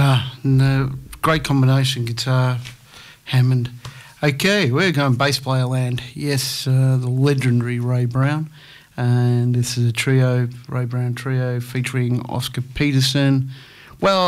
No, great combination, guitar, Hammond. Okay, we're going bass player land. Yes, the legendary Ray Brown. And this is a trio, Ray Brown Trio, featuring Oscar Peterson. Well,